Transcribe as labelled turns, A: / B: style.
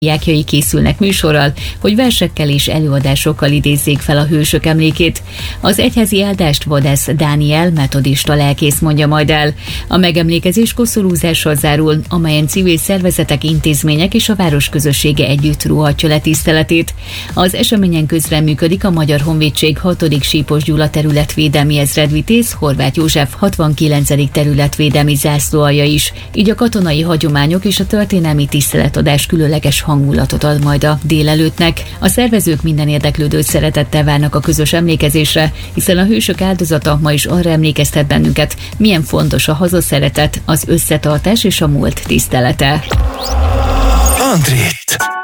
A: diákjai készülnek műsorral, hogy versekkel és előadásokkal idézzék fel a hősök emlékét. Az egyházi áldást Vadász Dániel metodista lelkész mondja majd el. A megemlékezés koszorúzással zárul, amelyen civil szervezetek, intézmények és a város közössége együtt ruhatja le tiszteletét. Az eseményen közreműködik a Magyar Honvédség 6. Sípos Gyula területvédelmi ezredvitéz, Horváth József 69. területvédelmi zászlóalja is, így a katonai hagyományok és a történelmi tiszteletadás különleges hangulatot ad majd a délelőttnek. A szervezők minden érdeklődőt szeretettel várnak a közös emlékezésre, hiszen a hősök áldozata ma is arra emlékeztet bennünket, milyen fontos a hazaszeretet, az összetartás és a múlt tisztelete.
B: Andrit.